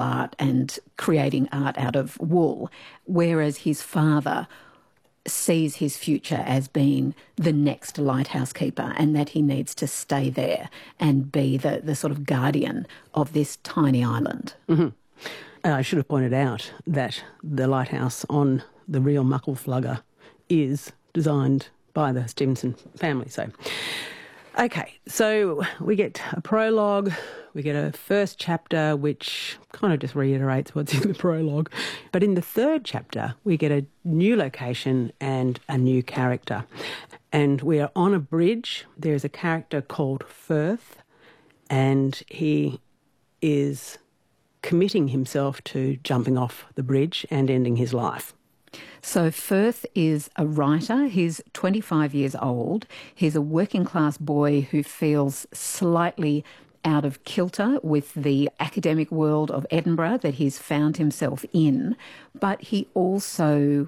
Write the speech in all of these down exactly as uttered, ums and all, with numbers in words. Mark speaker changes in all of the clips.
Speaker 1: art and creating art out of wool, whereas his father sees his future as being the next lighthouse keeper and that he needs to stay there and be the, the sort of guardian of this tiny island.
Speaker 2: Mm-hmm. And I should have pointed out that the lighthouse on the real Muckleflugga is designed by the Stevenson family. So, okay, so we get a prologue, we get a first chapter which kind of just reiterates what's in the prologue. But in the third chapter, we get a new location and a new character. And we are on a bridge. There's a character called Firth, and he is committing himself to jumping off the bridge and ending his life.
Speaker 1: So Firth is a writer. He's twenty-five years old. He's a working class boy who feels slightly out of kilter with the academic world of Edinburgh that he's found himself in, but he also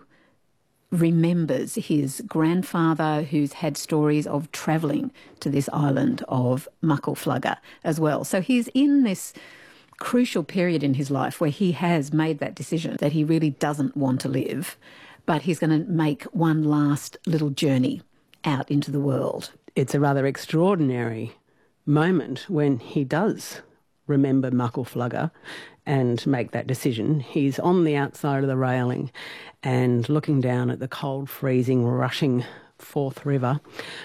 Speaker 1: remembers his grandfather who's had stories of travelling to this island of Muckleflugga as well. So he's in this crucial period in his life where he has made that decision that he really doesn't want to live, but he's going to make one last little journey out into the world.
Speaker 2: It's a rather extraordinary moment when he does remember Muckleflugga and make that decision. He's on the outside of the railing and looking down at the cold, freezing, rushing Forth River,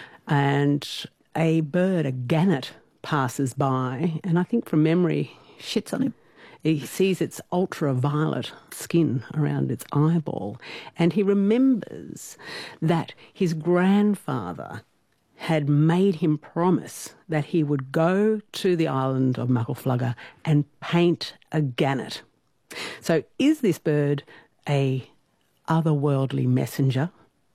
Speaker 2: and a bird, a gannet, passes by, and I think from memory
Speaker 1: shits on him.
Speaker 2: He sees its ultraviolet skin around its eyeball, and he remembers that his grandfather had made him promise that he would go to the island of Muckleflugga and paint a gannet. So is this bird a otherworldly messenger,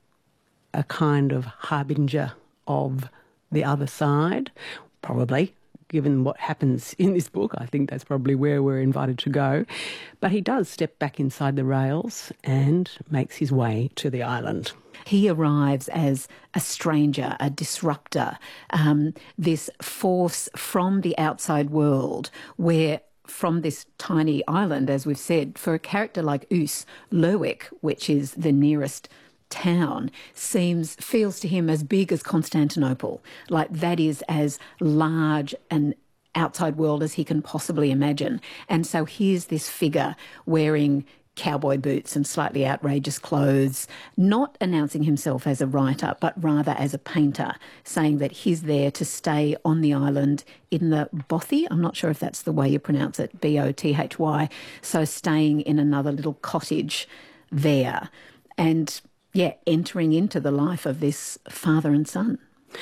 Speaker 2: a kind of harbinger of the other side? Probably. Given what happens in this book, I think that's probably where we're invited to go. But he does step back inside the rails and makes his way to the island.
Speaker 1: He arrives as a stranger, a disruptor, um, this force from the outside world where from this tiny island, as we've said, for a character like Oos, Lerwick, which is the nearest town, seems, feels to him as big as Constantinople. Like that is as large an outside world as he can possibly imagine. And so here's this figure wearing cowboy boots and slightly outrageous clothes, not announcing himself as a writer, but rather as a painter, saying that he's there to stay on the island in the bothy. I'm not sure if that's the way you pronounce it, B O T H Y. So staying in another little cottage there and, yeah, entering into the life of this father and son.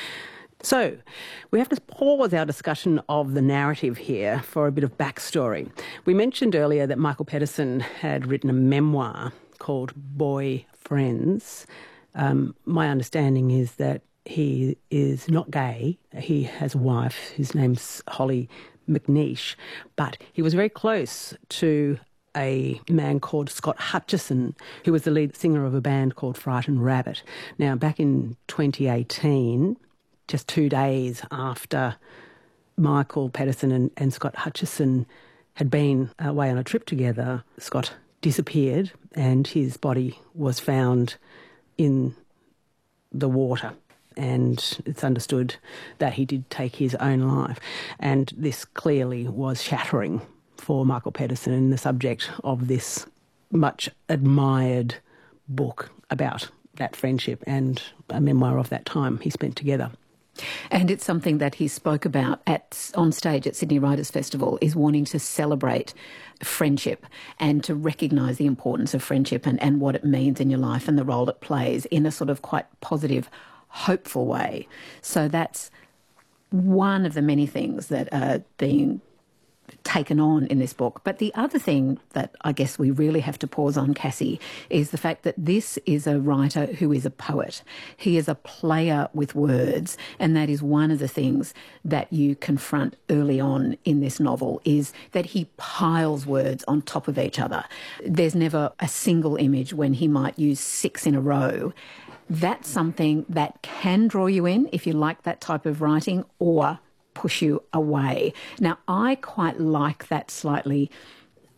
Speaker 2: So, we have to pause our discussion of the narrative here for a bit of backstory. We mentioned earlier that Michael Pedersen had written a memoir called Boy Friends. Um, my understanding is that he is not gay. He has a wife whose name's Holly McNeish, but he was very close to a man called Scott Hutchison, who was the lead singer of a band called Frightened Rabbit. Now, back in twenty eighteen, just two days after Michael Pedersen and, and Scott Hutchison had been away on a trip together, Scott disappeared and his body was found in the water. And it's understood that he did take his own life. And this clearly was shattering for Michael Pedersen and the subject of this much admired book about that friendship and a memoir of that time he spent together.
Speaker 1: And it's something that he spoke about at on stage at Sydney Writers' Festival, is wanting to celebrate friendship and to recognise the importance of friendship and, and what it means in your life and the role it plays in a sort of quite positive, hopeful way. So that's one of the many things that are being taken on in this book. But the other thing that I guess we really have to pause on, Cassie, is the fact that this is a writer who is a poet. He is a player with words, and that is one of the things that you confront early on in this novel, is that he piles words on top of each other. There's never a single image when he might use six in a row. That's something that can draw you in if you like that type of writing, or push you away. Now, I quite like that slightly